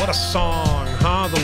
What a song, huh? The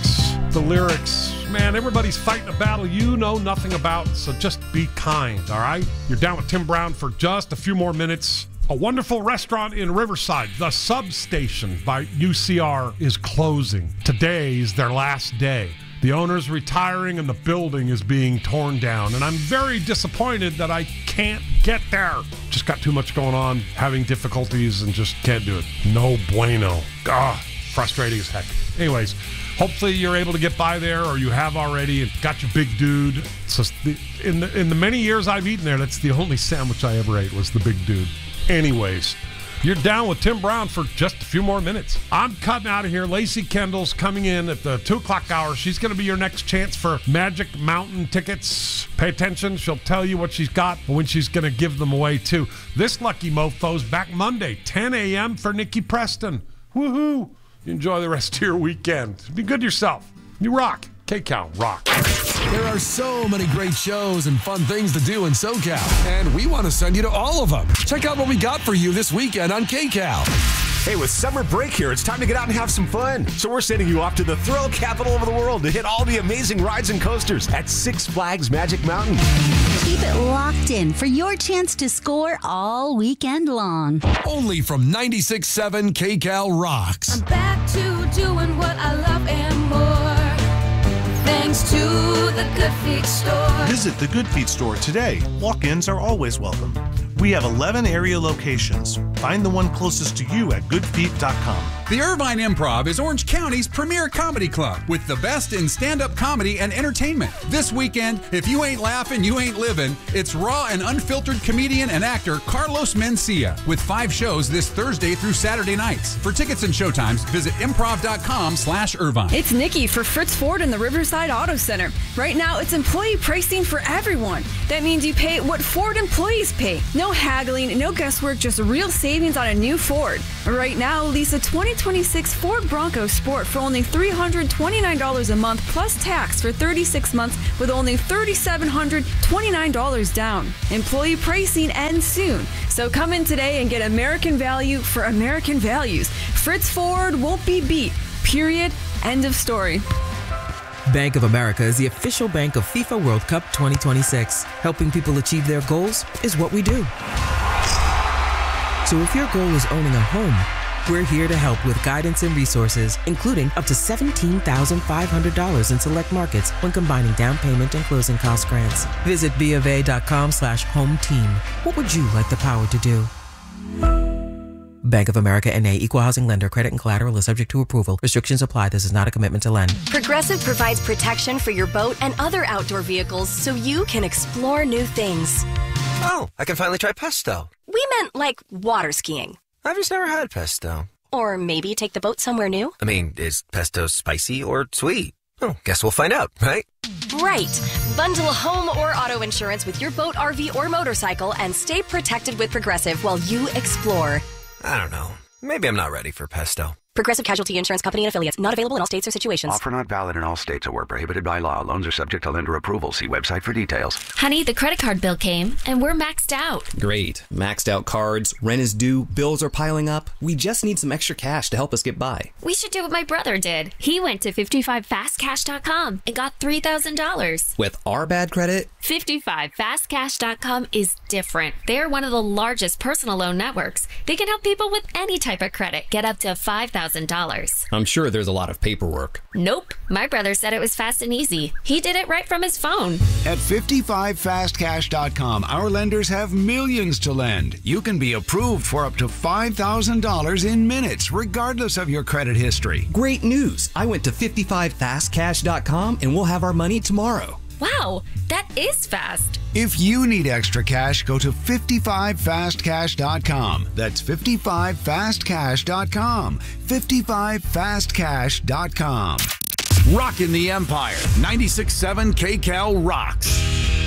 lyrics. Man, everybody's fighting a battle you know nothing about, so just be kind, all right? You're down with Tim Brown for just a few more minutes. A wonderful restaurant in Riverside, the Substation by UCR, is closing. Today is their last day. The owner's retiring and the building is being torn down. And I'm very disappointed that I can't get there. Just got too much going on, having difficulties, and just can't do it. No bueno. Frustrating as heck. Anyways, hopefully you're able to get by there, or you have already, and got your big dude. So in the many years I've eaten there, that's the only sandwich I ever ate was the big dude. Anyways, you're down with Tim Brown for just a few more minutes. I'm cutting out of here. Lacey Kendall's coming in at the 2 o'clock hour. She's going to be your next chance for Magic Mountain tickets. Pay attention. She'll tell you what she's got and when she's going to give them away, too. This lucky mofo's back Monday, 10 a.m. for Nikki Preston. Woohoo! Enjoy the rest of your weekend. Be good to yourself. You rock. KCal rock. There are so many great shows and fun things to do in SoCal, and we want to send you to all of them. Check out what we got for you this weekend on KCal. Hey, with summer break here, it's time to get out and have some fun. So we're sending you off to the thrill capital of the world to hit all the amazing rides and coasters at Six Flags Magic Mountain. Keep it locked in for your chance to score all weekend long. Only from 96.7 KCal Rocks. I'm back to doing what I love and more. Thanks to the Good Feet store. Visit the Good Feet store today. Walk-ins are always welcome. We have 11 area locations. Find the one closest to you at goodfeet.com. The Irvine Improv is Orange County's premier comedy club with the best in stand-up comedy and entertainment. This weekend, if you ain't laughing, you ain't living. It's raw and unfiltered comedian and actor Carlos Mencia with 5 shows this Thursday through Saturday nights. For tickets and showtimes, visit improv.com/Irvine. It's Nikki for Fritz Ford in the Riverside Auto Center. Right now, it's employee pricing for everyone. That means you pay what Ford employees pay. No haggling, no guesswork, just real savings on a new Ford. Right now, lease a 2026 Ford Bronco Sport for only $329 a month plus tax for 36 months with only $3,729 down. Employee pricing ends soon. So come in today and get American value for American values. Fritz Ford won't be beat. Period. End of story. Bank of America is the official bank of FIFA World Cup 2026. Helping people achieve their goals is what we do. So if your goal is owning a home, we're here to help with guidance and resources, including up to $17,500 in select markets when combining down payment and closing cost grants. Visit BofA.com/home team. What would you like the power to do? Bank of America N.A. Equal Housing Lender. Credit and collateral is subject to approval. Restrictions apply. This is not a commitment to lend. Progressive provides protection for your boat and other outdoor vehicles so you can explore new things. Oh, I can finally try pesto. We meant like water skiing. I've just never had pesto. Or maybe take the boat somewhere new. I mean, is pesto spicy or sweet? Oh, guess we'll find out, right? Right. Bundle home or auto insurance with your boat, RV, or motorcycle and stay protected with Progressive while you explore. I don't know. Maybe I'm not ready for pesto. Progressive Casualty Insurance Company and Affiliates. Not available in all states or situations. Offer not valid in all states or were prohibited by law. Loans are subject to lender approval. See website for details. Honey, the credit card bill came, and we're maxed out. Great. Maxed out cards, rent is due, bills are piling up. We just need some extra cash to help us get by. We should do what my brother did. He went to 55fastcash.com and got $3,000. With our bad credit? 55fastcash.com is different. They're one of the largest personal loan networks. They can help people with any type of credit get up to $5,000. I'm sure there's a lot of paperwork. Nope. My brother said it was fast and easy. He did it right from his phone. At 55fastcash.com, our lenders have millions to lend. You can be approved for up to $5,000 in minutes, regardless of your credit history. Great news. I went to 55fastcash.com and we'll have our money tomorrow. Wow, that is fast. If you need extra cash, go to 55fastcash.com. That's 55fastcash.com. 55fastcash.com. Rockin' the Empire. 96.7 KCal rocks.